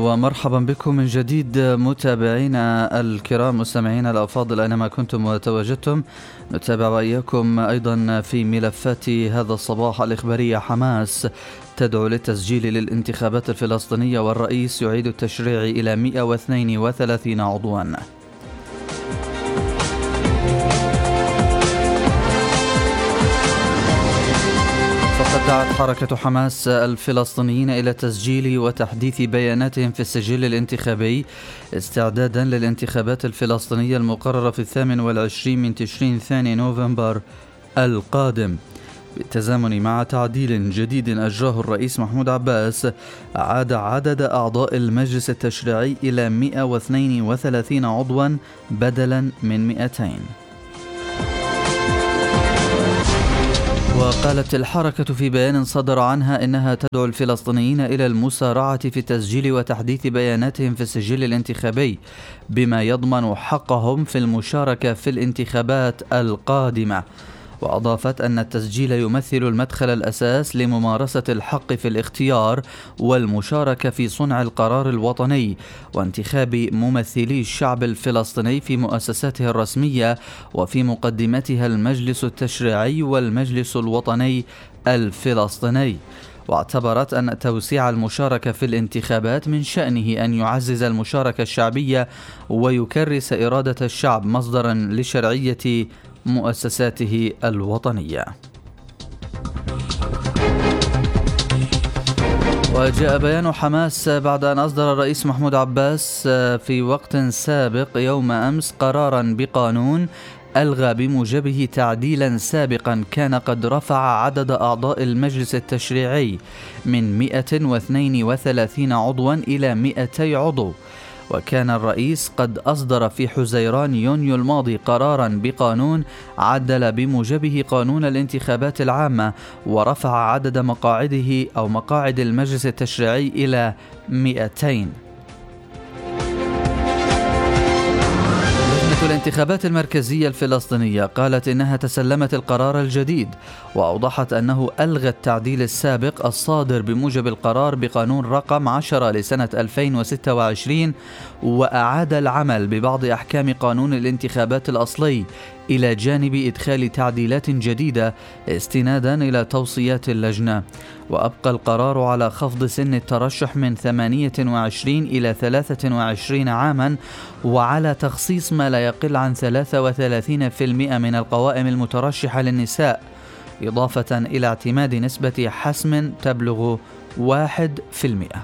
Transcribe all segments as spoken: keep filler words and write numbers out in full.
ومرحبا بكم من جديد متابعينا الكرام مستمعينا الأفاضل أينما كنتم وتواجدتم. نتابع وإياكم أيضا في ملفات هذا الصباح الإخبارية. حماس تدعو للتسجيل للانتخابات الفلسطينية والرئيس يعيد التشريع إلى مئة واثنين وثلاثين عضوا. فقد دعت حركة حماس الفلسطينيين إلى تسجيل وتحديث بياناتهم في السجل الانتخابي استعدادا للانتخابات الفلسطينية المقررة في الثامن والعشرين من تشرين ثاني نوفمبر القادم، بالتزامن مع تعديل جديد أجراه الرئيس محمود عباس عاد عدد أعضاء المجلس التشريعي إلى مئة واثنين وثلاثين عضوا بدلا من مئتين. وقالت الحركة في بيان صدر عنها إنها تدعو الفلسطينيين إلى المسارعة في تسجيل وتحديث بياناتهم في السجل الانتخابي بما يضمن حقهم في المشاركة في الانتخابات القادمة. وأضافت أن التسجيل يمثل المدخل الأساس لممارسة الحق في الاختيار والمشاركة في صنع القرار الوطني وانتخاب ممثلي الشعب الفلسطيني في مؤسساته الرسمية وفي مقدمتها المجلس التشريعي والمجلس الوطني الفلسطيني. واعتبرت أن توسيع المشاركة في الانتخابات من شأنه أن يعزز المشاركة الشعبية ويكرس إرادة الشعب مصدرا لشرعية مؤسساته الوطنية. وجاء بيان حماس بعد أن أصدر الرئيس محمود عباس في وقت سابق يوم أمس قرارا بقانون ألغى بموجبه تعديلا سابقا كان قد رفع عدد أعضاء المجلس التشريعي من مئة واثنين وثلاثين عضوا إلى مئتي عضو. وكان الرئيس قد أصدر في حزيران يونيو الماضي قرارا بقانون عدل بموجبه قانون الانتخابات العامة ورفع عدد مقاعده أو مقاعد المجلس التشريعي إلى مئتين. الانتخابات المركزية الفلسطينية قالت إنها تسلمت القرار الجديد وأوضحت أنه ألغى التعديل السابق الصادر بموجب القرار بقانون رقم عشرة لسنة ألفين وستة وعشرين وأعاد العمل ببعض أحكام قانون الانتخابات الأصلي إلى جانب إدخال تعديلات جديدة استنادا إلى توصيات اللجنة. وأبقى القرار على خفض سن الترشح من ثمانية وعشرين إلى ثلاثة وعشرين عاما وعلى تخصيص ما لا يقل عن ثلاثة وثلاثين بالمئة من القوائم المترشحة للنساء، إضافة إلى اعتماد نسبة حسم تبلغ واحد بالمئة.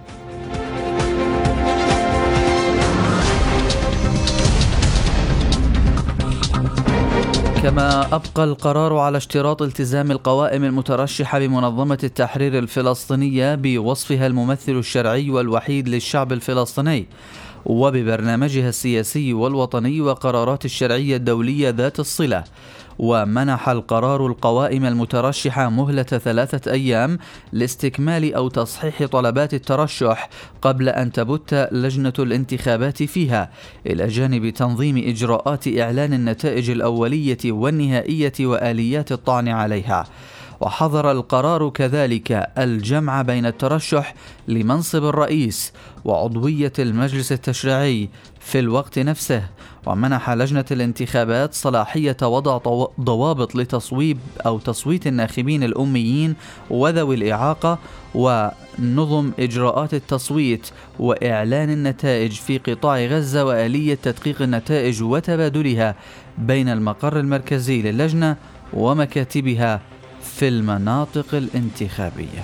كما أبقى القرار على اشتراط التزام القوائم المترشحة بمنظمة التحرير الفلسطينية بوصفها الممثل الشرعي والوحيد للشعب الفلسطيني وببرنامجها السياسي والوطني وقرارات الشرعية الدولية ذات الصلة. ومنح القرار القوائم المترشحة مهلة ثلاثة أيام لاستكمال أو تصحيح طلبات الترشح قبل أن تبت لجنة الانتخابات فيها، إلى جانب تنظيم إجراءات إعلان النتائج الأولية والنهائية وآليات الطعن عليها. وحظر القرار كذلك الجمع بين الترشح لمنصب الرئيس وعضوية المجلس التشريعي في الوقت نفسه، ومنح لجنة الانتخابات صلاحية وضع ضوابط لتصويب أو تصويت الناخبين الأميين وذوي الإعاقة ونظم إجراءات التصويت وإعلان النتائج في قطاع غزة وآلية تدقيق النتائج وتبادلها بين المقر المركزي للجنة ومكاتبها في المناطق الانتخابية.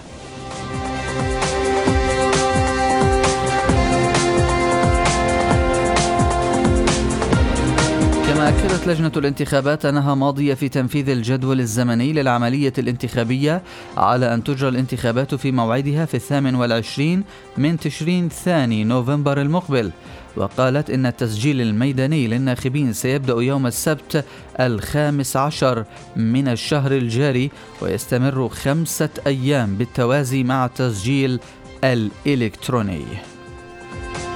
كما أكدت لجنة الانتخابات أنها ماضية في تنفيذ الجدول الزمني للعملية الانتخابية على أن تجرى الانتخابات في موعدها في الثامن والعشرين من تشرين ثاني نوفمبر المقبل. وقالت إن التسجيل الميداني للناخبين سيبدأ يوم السبت الخامس عشر من الشهر الجاري ويستمر خمسة أيام بالتوازي مع التسجيل الإلكتروني.